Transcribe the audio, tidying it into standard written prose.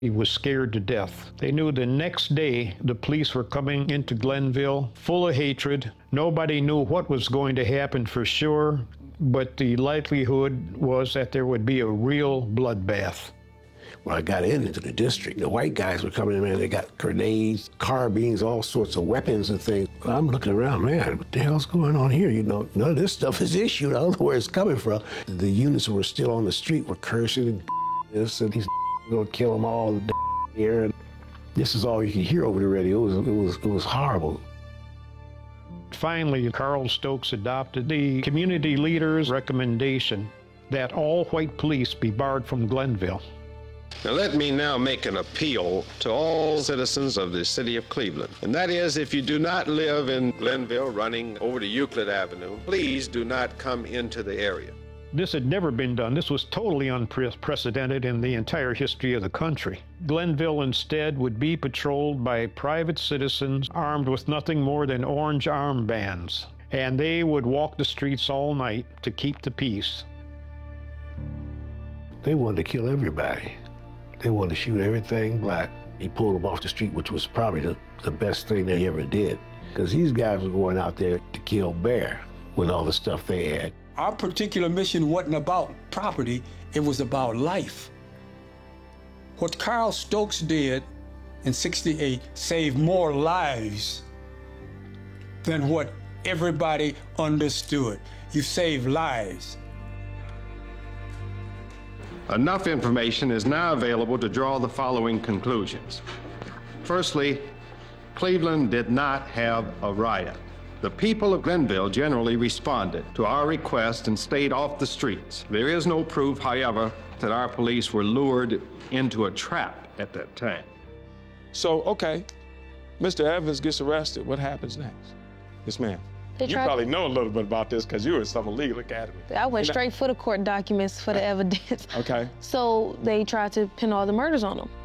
He was scared to death. They knew the next day the police were coming into Glenville full of hatred. Nobody knew what was going to happen for sure, but the likelihood was that there would be a real bloodbath. When I got into the district, the white guys were coming in, man, they got grenades, carbines, all sorts of weapons and things. I'm looking around, man, what the hell's going on here? You know, none of this stuff is issued. I don't know where it's coming from. The units who were still on the street were cursing and this and he's gonna kill them all here. And this is all you could hear over the radio. It was horrible. Finally, Carl Stokes adopted the community leader's recommendation that all white police be barred from Glenville. Now let me now make an appeal to all citizens of the city of Cleveland. And that is, if you do not live in Glenville running over to Euclid Avenue, please do not come into the area. This had never been done. This was totally unprecedented in the entire history of the country. Glenville instead would be patrolled by private citizens armed with nothing more than orange armbands. And they would walk the streets all night to keep the peace. They wanted to kill everybody. They wanted to shoot everything black. He pulled them off the street, which was probably the best thing they ever did. Because these guys were going out there to kill bear with all the stuff they had. Our particular mission wasn't about property, it was about life. What Carl Stokes did in '68 saved more lives than what everybody understood. You save lives. Enough information is now available to draw the following conclusions. Firstly, Cleveland did not have a riot. The people of Glenville generally responded to our request and stayed off the streets. There is no proof, however, that our police were lured into a trap at that time. So, okay, Mr. Evans gets arrested. What happens next? Yes, ma'am. You probably know a little bit about this because you were in Suffolk Legal Academy. I went straight for the court documents for the evidence. Okay. So they tried to pin all the murders on him.